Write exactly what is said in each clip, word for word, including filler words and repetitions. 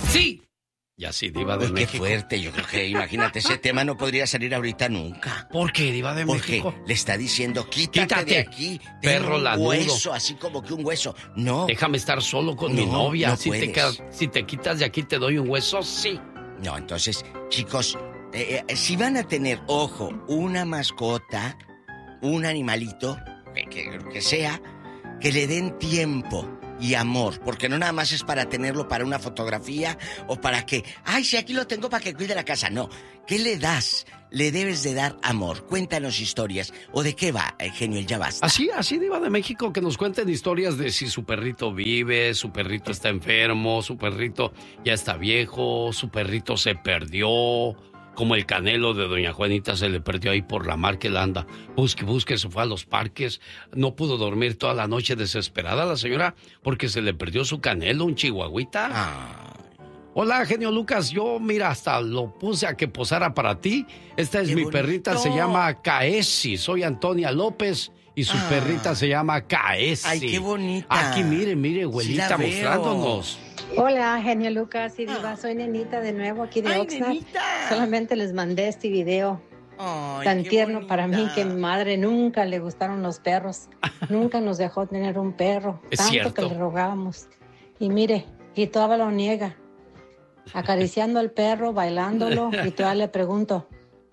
sí. Y así, Diva de Uy, México. qué fuerte, yo creo que, imagínate, ese tema no podría salir ahorita nunca. ¿Por qué, Diva de Porque México? le está diciendo, quítate, Quítate, de aquí, perro un lanudo. hueso, así como que un hueso. No. Déjame estar solo con no, mi novia. No si, te quedas, si te quitas de aquí, te doy un hueso, sí. No, entonces, chicos, eh, eh, si van a tener, ojo, una mascota, un animalito, que, que, que sea, que le den tiempo y amor, porque no nada más es para tenerlo para una fotografía o para que, ay, sí, aquí lo tengo para que cuide la casa. No, ¿qué le das? Le debes de dar amor. Cuéntanos historias. ¿O de qué va, Genio, el ya basta? Así, así, Diva de México, que nos cuenten historias de si su perrito vive, su perrito está enfermo, su perrito ya está viejo, su perrito se perdió, como el Canelo de doña Juanita se le perdió ahí por la mar que la anda. Busque, busque, se fue a los parques, no pudo dormir toda la noche desesperada la señora porque se le perdió su Canelo, un chihuahuita. Ah. Hola, genio Lucas, yo mira, hasta lo puse a que posara para ti. Esta es ¡Qué mi bonito! perrita, se llama Caesi, soy Antonia López y su Ah. perrita se llama Caesi. ¡Ay, qué bonita! Aquí, mire, mire, Sí abuelita, la veo. mostrándonos. Hola, genio Lucas y Diva, soy Nenita de nuevo aquí de ¡Ay, Oxnard. Nenita! Solamente les mandé este video Ay, tan qué tierno bonita. para mí que mi madre nunca le gustaron los perros. Nunca nos dejó tener un perro. Es tanto cierto. que le rogábamos. Y mire, y todavía lo niega. Acariciando al perro, bailándolo, y todavía le pregunto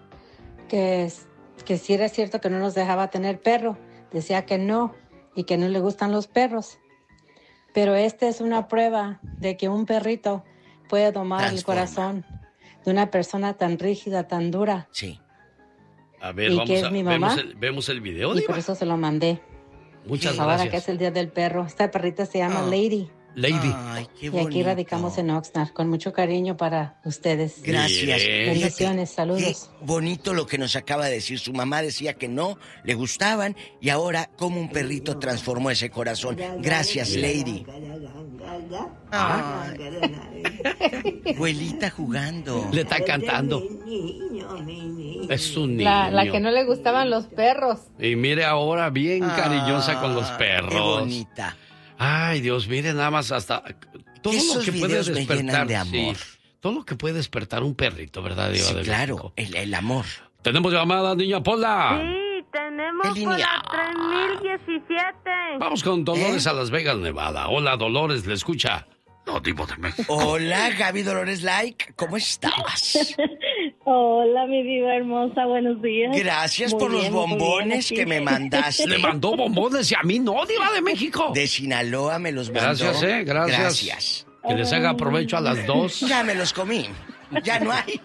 que, es- que si era cierto que no nos dejaba tener perro. Decía que no, y que no le gustan los perros. Pero esta es una prueba de que un perrito puede domar el Transforma. corazón de una persona tan rígida, tan dura. Sí. A ver, ¿Y vamos qué es a mi mamá? vemos el, vemos el video, Y Diva. por eso se lo mandé. Muchas Ahora gracias. que es el Día del Perro. Esta perrita se llama Oh. Lady. Lady. Ay, qué Y bonito. aquí radicamos en Oxnard. Con mucho cariño para ustedes. Gracias. Mire. Bendiciones, saludos. Qué bonito lo que nos acaba de decir. Su mamá decía que no, le gustaban, y ahora como un perrito transformó ese corazón. Gracias, Lady. Ay. Abuelita jugando. Le está cantando. Es un niño. La, la que no le gustaban los perros. Y mire ahora bien cariñosa con los Ah, perros. Qué bonita. Ay, Dios, mire nada más hasta todo Esos lo que puede videos me despertar llenan de amor. sí, todo lo que puede despertar un perrito, ¿verdad, Diva Sí, de claro, México? el, el amor. Tenemos llamada, niña Pola. Sí, tenemos ¿Qué por línea? la tres mil diecisiete. Vamos con Dolores ¿Eh? a Las Vegas, Nevada. Hola, Dolores, le escucha. No, Diva de México. Hola, Gaby Dolores Like, ¿cómo estás? Hola, mi diva hermosa, buenos días. Gracias Muy por los bien, muy bien, bombones aquí. que me mandaste. Le mandó bombones y a mí no, Diva de México. De Sinaloa me los mandó. Gracias, eh, gracias. Gracias. Que les haga provecho a las dos. Ya me los comí. Ya no hay.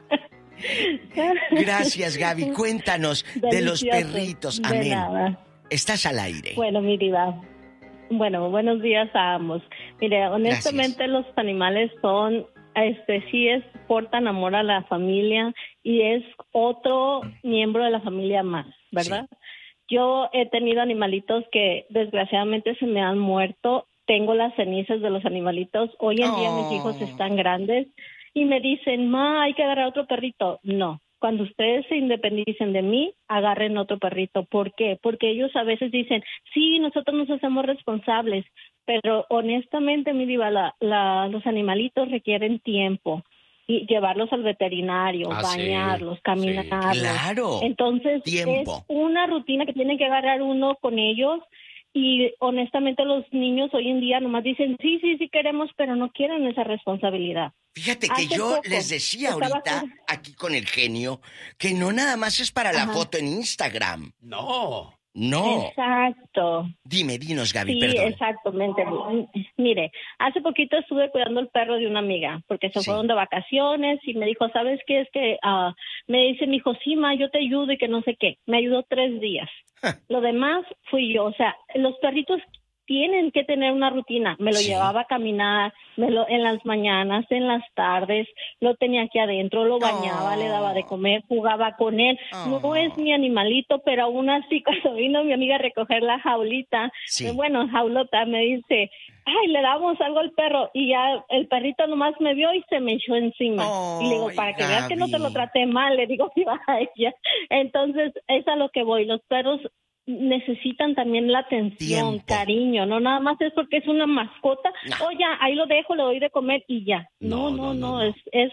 Gracias, Gaby. Cuéntanos de los Delicioso. perritos. De Amén. nada. Estás al aire. Bueno, mi diva. Bueno, buenos días a ambos. Mire, honestamente los animales son, este, sí es, portan amor a la familia y es otro miembro de la familia más, ¿verdad? Yo he tenido animalitos que desgraciadamente se me han muerto. Tengo las cenizas de los animalitos. Hoy en día mis hijos Oh. están grandes y me dicen, ma, hay que agarrar otro perrito. No. Cuando ustedes se independicen de mí, agarren otro perrito. ¿Por qué? Porque ellos a veces dicen, sí, nosotros nos hacemos responsables, pero honestamente, mi diva, la, la, los animalitos requieren tiempo y llevarlos al veterinario, Ah, sí, bañarlos, sí. caminarlos. Claro. Entonces, Tiempo. es una rutina que tiene que agarrar uno con ellos. Y honestamente los niños hoy en día nomás dicen, sí, sí, sí queremos, pero no quieren esa responsabilidad. Fíjate que Hace yo poco les decía estaba ahorita, con- aquí con el genio, que no nada más es para la Ajá. foto en Instagram. No. No. Exacto. Dime, dinos, Gaby, Sí, perdón. exactamente. Mire, hace poquito estuve cuidando el perro de una amiga porque se Sí. fueron de vacaciones y me dijo, ¿sabes qué? Es que ah, me dice mi hijo, sí, ma, yo te ayudo y que no sé qué. Me ayudó tres días. Ja. Lo demás fui yo. O sea, los perritos tienen que tener una rutina. Me lo Sí. llevaba a caminar, me lo, en las mañanas, en las tardes, lo tenía aquí adentro, lo bañaba, Oh. le daba de comer, jugaba con él. Oh. No es mi animalito, pero aún así cuando vino mi amiga a recoger la jaulita, Sí. eh, bueno, jaulota, me dice, ay, le damos algo al perro. Y ya el perrito nomás me vio y se me echó encima. Oh, y le digo, para que veas que no te lo Gaby. traté mal, le digo a ella. Entonces, es a lo que voy. Los perros necesitan también la atención, Tiempo. cariño, no nada más es porque es una mascota, No. o ya, ahí lo dejo, le doy de comer y ya. No, no, no, no, no. es, es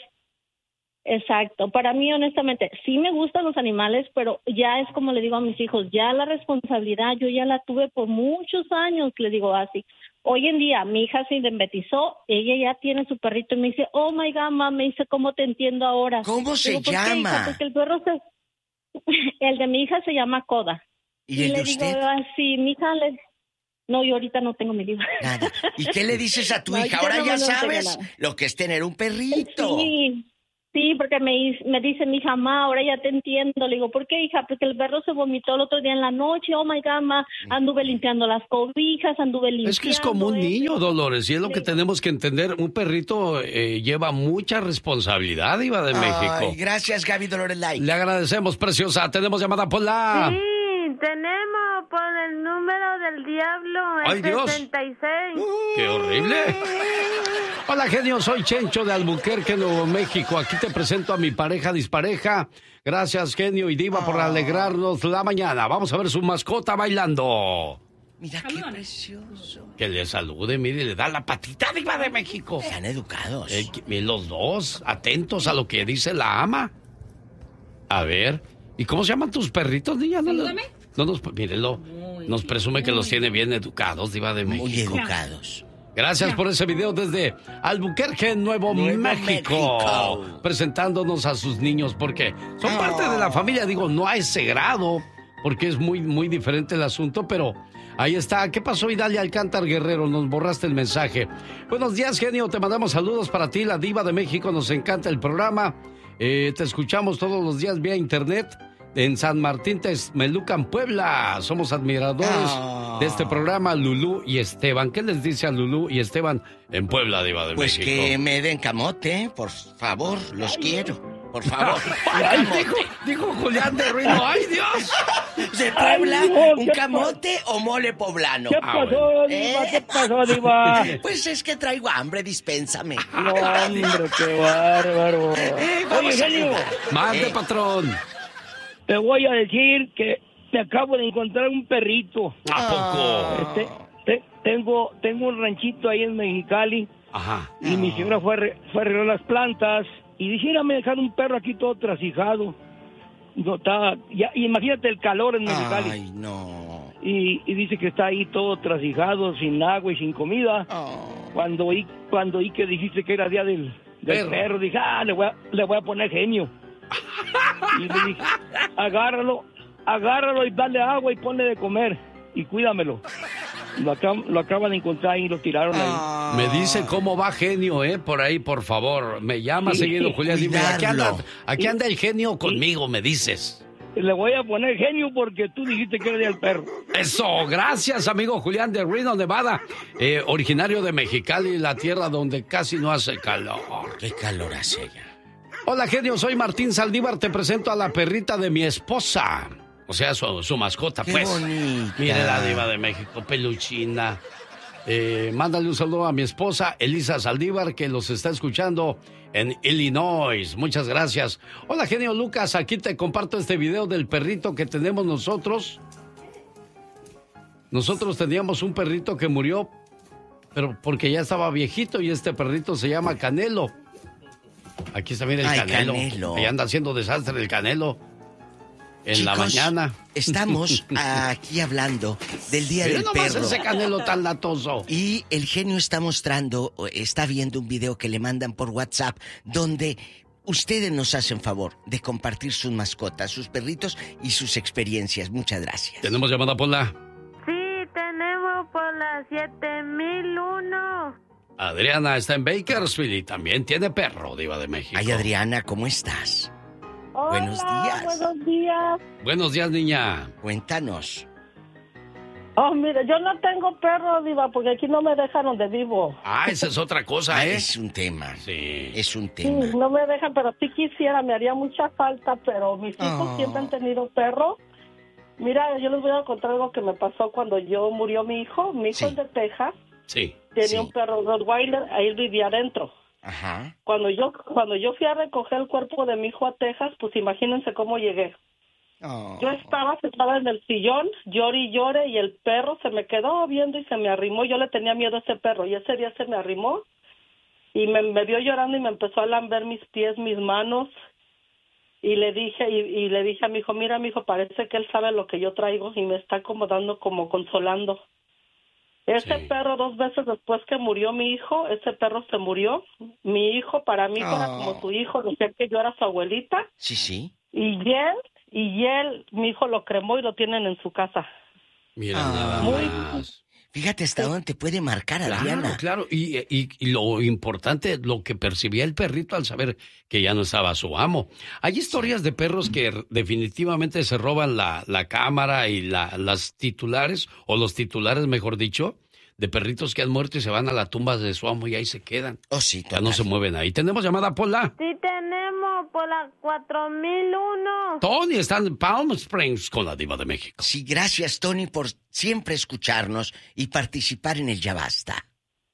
exacto. Para mí, honestamente, sí me gustan los animales, pero ya es como le digo a mis hijos, ya la responsabilidad yo ya la tuve por muchos años, le digo así. Hoy en día, mi hija se independizó, ella ya tiene su perrito y me dice, oh my God, ma, me dice, ¿cómo te entiendo ahora? ¿Cómo se Digo, ¿por qué, hija? llama? Porque el perro se... El de mi hija se llama Coda. ¿Y el le de digo usted? así, mi hija le... No, yo ahorita no tengo mi libro. Nada. ¿Y qué le dices a tu No, hija? yo Ahora no ya me lo enseño sabes nada. lo que es tener un perrito. Sí, sí, porque me, me dice mi hija, ma, ahora ya te entiendo. Le digo, ¿por qué, hija? Porque el perro se vomitó el otro día en la noche. Oh, my God, ma, anduve limpiando las cobijas, anduve limpiando. Es que es como un esto. niño, Dolores, y es lo que tenemos que entender. Un perrito eh, lleva mucha responsabilidad, Diva de México. Ay, gracias, Gaby Dolores Lai. Le agradecemos, preciosa. Tenemos llamada por la... Sí, tenemos por el número del diablo, el ¡Ay, Dios! sesenta y seis. ¡Qué horrible! Hola, genio, soy Chencho de Albuquerque, Nuevo México. Aquí te presento a mi pareja dispareja. Gracias, genio y diva, por alegrarnos la mañana. Vamos a ver su mascota bailando. Mira qué precioso. Que le salude, mire, le da la patita, Diva de México. Están educados. Eh, que- los dos, atentos a lo que dice la ama. A ver, ¿y cómo se llaman tus perritos, niña? No, no, no nos, mírenlo, nos presume que los tiene bien educados, Diva de México. Muy educados. Gracias por ese video desde Albuquerque, Nuevo, Nuevo México, México. presentándonos a sus niños porque son Oh. parte de la familia. Digo, no a ese grado, porque es muy, muy diferente el asunto, pero ahí está. ¿Qué pasó, Idalia Alcántar Guerrero? Nos borraste el mensaje. Buenos días, genio. Te mandamos saludos para ti, la Diva de México. Nos encanta el programa. Eh, te escuchamos todos los días vía internet. En San Martín Texmelucan, Puebla. Somos admiradores Oh. de este programa, Lulú y Esteban. ¿Qué les dice a Lulú y Esteban en Puebla, Diva de Pues México? que me den camote, por favor, los quiero. Por favor, un Ay, camote. dijo, dijo Julián de Ruino. ¡Ay, Dios! ¿De Puebla? Ay, no, ¿Un ¿qué camote o mole poblano? ¿Qué Ah, pasó, Diva? ¿Eh? ¿Qué pasó, Diva? Pues es que traigo hambre, dispénsame. No, hombre, qué bárbaro. Vamos Oye, a genio, jugar. Mande, Eh. patrón. te voy a decir que me acabo de encontrar un perrito. ¿A poco? Este, te- tengo, tengo un ranchito ahí en Mexicali Ajá. y mi señora fue, a re- fue a arreglar las plantas y dije, "Mira, me dejaron un perro aquí todo trasijado." No, está, ya, imagínate el calor en Mexicali. Ay, no. Y, y dice que está ahí todo trasijado, sin agua y sin comida. Oh. Cuando oí, cuando oí que dijiste que era día del, del Perro. perro. dije, ah, le voy, a, le voy a poner genio. Y le dije, agárralo, agárralo y dale agua y ponle de comer y cuídamelo. Lo, acab- lo acaban de encontrar y lo tiraron ahí. Ah. Me dice cómo va genio, ¿eh? Por ahí, por favor. Me llama Sí, seguido, Julián. Dime, aquí anda, cuidarlo. aquí anda el genio conmigo, me dices. Le voy a poner genio porque tú dijiste que era día del perro. Eso, gracias, amigo Julián de Reno, Nevada. Eh, originario de Mexicali, la tierra donde casi no hace calor. Qué calor hace ya. Hola, genio, soy Martín Saldívar. Te presento a la perrita de mi esposa. O sea, su, su mascota, Qué pues. bonita. Mire la Diva de México, peluchina. Eh, mándale un saludo a mi esposa, Elisa Saldívar, que los está escuchando en Illinois. Muchas gracias. Hola, genio Lucas. Aquí te comparto este video del perrito que tenemos nosotros. Nosotros teníamos un perrito que murió, pero porque ya estaba viejito, y este perrito se llama Canelo. Aquí está, mira el Ay, Canelo. Canelo. Ahí anda haciendo desastre el Canelo. En la Chicos, mañana. Estamos aquí hablando del Día Mira del nomás Perro. ese Canelo tan latoso. Y el genio está mostrando, o está viendo un video que le mandan por WhatsApp, donde ustedes nos hacen favor de compartir sus mascotas, sus perritos y sus experiencias. Muchas gracias. Tenemos llamada por la... Sí, tenemos por la siete mil uno. Adriana está en Bakersfield y también tiene perro, Diva de México. Ay, Adriana, ¿cómo estás? Hola, Buenos días. buenos días. Buenos días, niña. Cuéntanos. Oh, mire, yo no tengo perro, Diva, porque aquí no me dejan donde vivo. Ah, esa es otra cosa, Ah, ¿eh? es un tema. Sí. Es un Sí, tema. no me dejan, pero sí quisiera, me haría mucha falta, pero mis hijos Oh. siempre han tenido perro. Mira, yo les voy a contar algo que me pasó cuando yo murió mi hijo. Mi hijo Sí. es de Texas, Sí. tenía Sí. un perro Rottweiler, ahí vivía adentro. Ajá. Cuando yo cuando yo fui a recoger el cuerpo de mi hijo a Texas, pues imagínense cómo llegué. Oh. Yo estaba sentada en el sillón, lloré y lloré, y el perro se me quedó viendo y se me arrimó. Yo le tenía miedo a ese perro, y ese día se me arrimó y me, me vio llorando y me empezó a lamber mis pies, mis manos. Y le dije y, y le dije a mi hijo, mira, mi hijo, parece que él sabe lo que yo traigo y me está como dando, como consolando. Ese sí. perro, dos veces después que murió mi hijo, ese perro se murió. Mi hijo, para mí, oh. era como su hijo, decía que yo era su abuelita. Sí, sí. Y él, y él, mi hijo lo cremó y lo tienen en su casa. Mira, ah, nada muy, más. Fíjate hasta sí. dónde te puede marcar, Adriana. Claro, claro. Y, y, y lo importante, lo que percibía el perrito al saber que ya no estaba su amo. Hay historias de perros que definitivamente se roban la, la cámara y la, las titulares, o los titulares, mejor dicho, de perritos que han muerto y se van a la tumba de su amo y ahí se quedan. Oh, sí, ya no se mueven ahí. ¿Tenemos llamada, Pola? Sí, tenemos, Pola cuatro mil uno. Tony está en Palm Springs con la Diva de México. Sí, gracias, Tony, por siempre escucharnos y participar en el Ya Basta.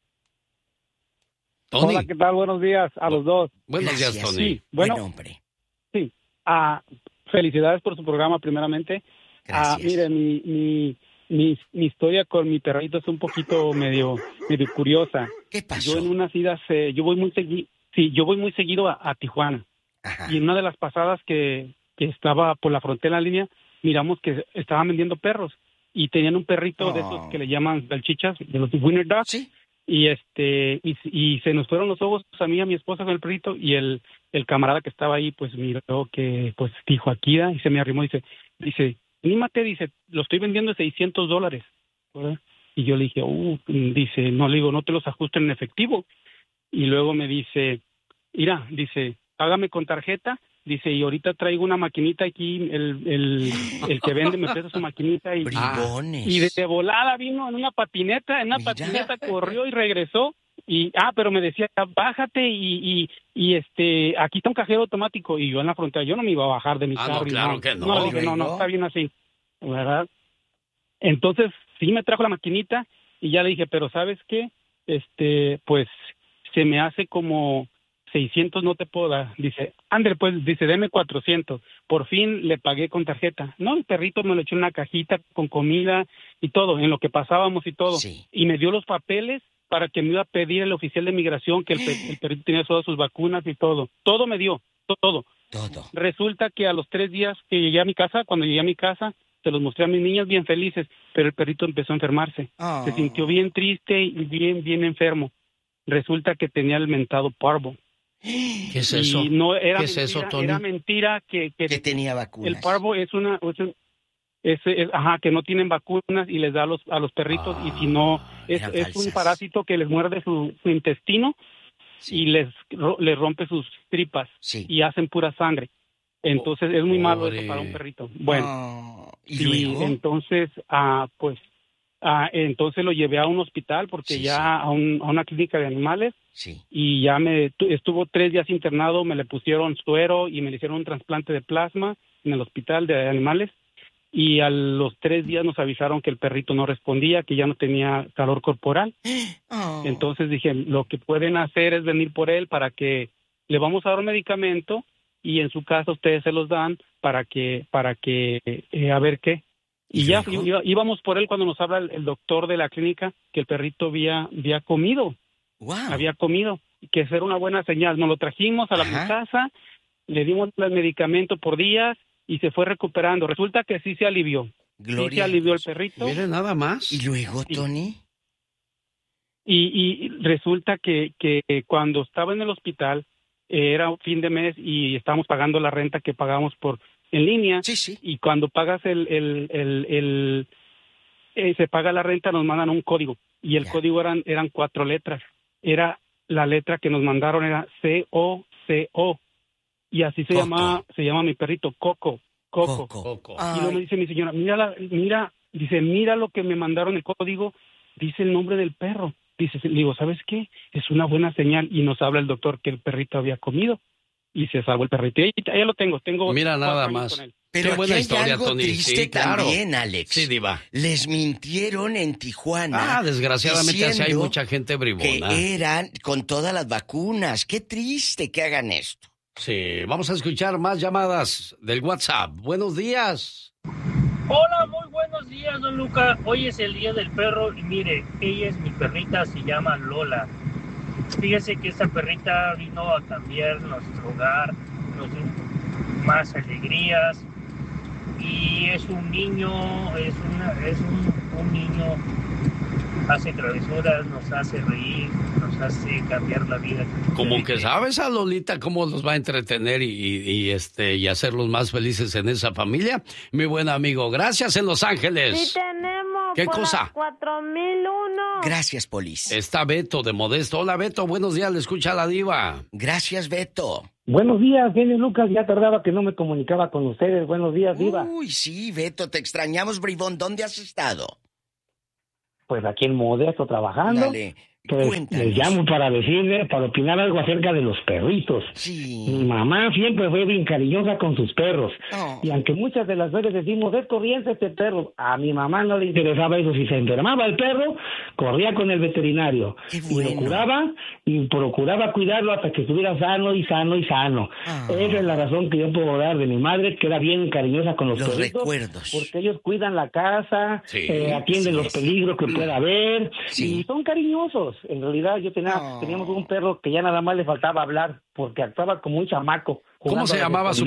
Tony. Hola, ¿qué tal? Buenos días a los dos. Buenos gracias. días, Tony. Sí, bueno, buen hombre. Sí, uh, felicidades por su programa, primeramente. Gracias. Uh, mire, mi... mi Mi, mi historia con mi perrito es un poquito medio medio curiosa. ¿Qué pasó? Yo en unas idas, eh, yo voy muy seguido, sí, yo voy muy seguido a, a Tijuana. Ajá. Y en una de las pasadas que, que estaba por la frontera en línea, miramos que estaban vendiendo perros y tenían un perrito oh. de esos que le llaman salchichas, de los Winner Dogs. Sí. Y este y, y se nos fueron los ojos a mí y a mi esposa con el perrito, y el el camarada que estaba ahí pues miró que pues dijo Akira y se me arrimó y dice dice anímate, dice, lo estoy vendiendo a seiscientos dólares. ¿verdad? Y yo le dije, uh, dice, no, le digo, no te los ajusto en efectivo. Y luego me dice, mira, dice, págame con tarjeta, dice, y ahorita traigo una maquinita aquí, el, el, el que vende me presta su maquinita. Y, Bribones. y de volada vino en una patineta, en una mira. patineta corrió y regresó. Y, ah, pero me decía, bájate y, y, y este, aquí está un cajero automático. Y yo en la frontera, yo no me iba a bajar de mi ah, carro. No, claro no, que no. No, dije, no, no, está bien así, ¿verdad? Entonces, sí me trajo la maquinita y ya le dije, pero ¿sabes qué? Este, pues, se me hace como seiscientos, no te puedo dar. Dice, André, pues, dice, deme cuatrocientos. Por fin le pagué con tarjeta. No, el perrito me lo echó en una cajita con comida y todo, en lo que pasábamos y todo. Sí. Y me dio los papeles para que me iba a pedir el oficial de migración que el, el perrito tenía todas sus vacunas y todo. Todo me dio, todo. Todo. Resulta que a los tres días que llegué a mi casa, cuando llegué a mi casa, se los mostré a mis niñas bien felices, pero el perrito empezó a enfermarse. Oh. Se sintió bien triste y bien, bien enfermo. Resulta que tenía el mentado parvo. ¿Qué es eso? Y no, era ¿Qué es mentira, eso, Tony? Era mentira que, que, que tenía vacunas. El parvo es una... Es un, Es, es, ajá, que no tienen vacunas y les da a los, a los perritos, ah, y si no, es, es un parásito que les muerde su, su intestino, sí. y les, ro, les rompe sus tripas, sí. y hacen pura sangre. Entonces oh, es muy malo eso para un perrito. Bueno, oh, y, y entonces, ah, pues, ah, entonces lo llevé a un hospital, porque sí, ya sí. A, un, a una clínica de animales, sí. y ya me estuvo tres días internado, me le pusieron suero y me le hicieron un trasplante de plasma en el hospital de animales. Y a los tres días nos avisaron que el perrito no respondía, que ya no tenía calor corporal. Oh. Entonces dije, lo que pueden hacer es venir por él para que le vamos a dar un medicamento y en su casa ustedes se los dan para que, para que, eh, a ver qué. Y ya iba, íbamos por él cuando nos habla el, el doctor de la clínica que el perrito había, había comido. Wow. Había comido, que eso era una buena señal. Nos lo trajimos a la Ajá. casa, le dimos el medicamento por días, y se fue recuperando. Resulta que sí se alivió. Gloria. Sí se alivió el perrito. Mire, nada más. ¿Y luego, Tony? Y, y resulta que, que cuando estaba en el hospital, eh, era fin de mes y estábamos pagando la renta que pagamos por en línea. Sí, sí. Y cuando pagas el... el, el, el eh, se paga la renta, nos mandan un código. Y el ya. código eran, eran cuatro letras. Era la letra que nos mandaron, era C O C O. Y así se llama, se llama mi perrito, Coco, Coco. Coco. Y luego me dice mi señora, mira, la, mira, dice, mira lo que me mandaron el código, dice el nombre del perro. Dice, le digo, ¿sabes qué? Es una buena señal. Y nos habla el doctor que el perrito había comido. Y se salvó el perrito. Y ya lo tengo, tengo. Mira nada más. Pero qué buena aquí hay historia, algo Tony. triste sí, claro. también, Alex. Sí, Diva. Les mintieron en Tijuana. Ah, desgraciadamente así hay mucha gente bribona. Que eran con todas las vacunas. Qué triste que hagan esto. Sí, vamos a escuchar más llamadas del WhatsApp. Buenos días. Hola, muy buenos días, don Luca. Hoy es el día del perro y mire, ella es mi perrita, se llama Lola. Fíjese que esta perrita vino a cambiar nuestro hogar, nos dio más alegrías y es un niño, es, una, es un, un niño, hace travesuras, nos hace reír, nos hace cambiar la vida. Como que sabes a Lolita cómo los va a entretener y, y, y, este y hacerlos más felices en esa familia. Mi buen amigo, gracias en Los Ángeles. Sí tenemos. ¿Qué cosa? cuatro mil uno. Gracias, Polis. Está Beto de Modesto. Hola, Beto, buenos días, le escucha la diva. Gracias, Beto. Buenos días, genio Lucas, ya tardaba que no me comunicaba con ustedes. Buenos días, diva. Uy, sí, Beto, te extrañamos, bribón. ¿Dónde has estado? Pues aquí en Modesto trabajando. Dale, pues cuéntanos. les llamo para decirle, para opinar algo acerca de los perritos. Sí. Mi mamá siempre fue bien cariñosa con sus perros. Oh. Y aunque muchas de las veces decimos, es corriente este perro, a mi mamá no le interesaba eso. Si se enfermaba el perro, corría con el veterinario. Qué Y bueno. lo curaba y procuraba cuidarlo hasta que estuviera sano y sano y sano. Oh. Esa es la razón que yo puedo dar de mi madre, que era bien cariñosa con los, Los perritos. recuerdos. Porque ellos cuidan la casa, Sí, eh, atienden sí los es. peligros que pueda haber, Sí. y son cariñosos. En realidad yo tenía, Oh. teníamos un perro que ya nada más le faltaba hablar, porque actuaba como un chamaco. ¿Cómo se llamaba su